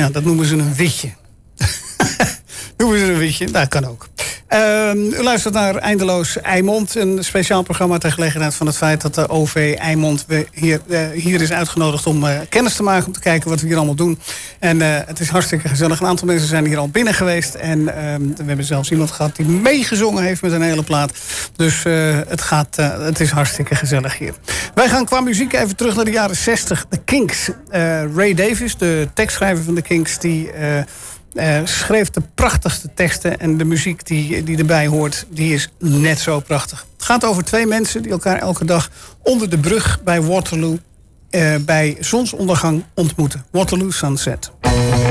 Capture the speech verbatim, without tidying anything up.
Ja, dat noemen ze een witje. noemen ze een witje, dat kan ook. Uh, u luistert naar Eindeloos Eimond. Een speciaal programma ter gelegenheid van het feit dat de O V Eimond hier, uh, hier is uitgenodigd om uh, kennis te maken. Om te kijken wat we hier allemaal doen. En uh, het is hartstikke gezellig. Een aantal mensen zijn hier al binnen geweest. En uh, we hebben zelfs iemand gehad die meegezongen heeft met een hele plaat. Dus uh, het, gaat, uh, het is hartstikke gezellig hier. Wij gaan qua muziek even terug naar de jaren zestig. De Kinks. Uh, Ray Davies, de tekstschrijver van de Kinks, die... Uh, Uh, schreef de prachtigste teksten. En de muziek die, die erbij hoort, die is net zo prachtig. Het gaat over twee mensen die elkaar elke dag onder de brug bij Waterloo... Uh, bij zonsondergang ontmoeten. Waterloo Sunset.